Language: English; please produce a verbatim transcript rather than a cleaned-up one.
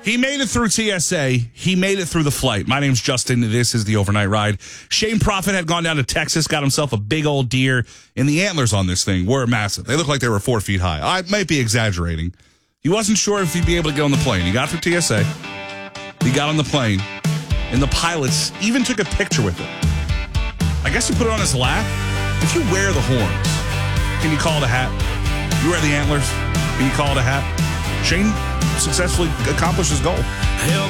He made it through T S A. He made it through the flight. My name's Justin. This is the Overnight Ride. Shane Prophet had gone down to Texas, got himself a big old deer, and the antlers on this thing were massive. They looked like they were four feet high. I might be exaggerating. He wasn't sure if he'd be able to get on the plane. He got through T S A. He got on the plane, and the pilots even took a picture with it. I guess he put it on his lap. If you wear the horns, can you call it a hat? You wear the antlers, can you call it a hat? Shane successfully accomplished his goal. Hell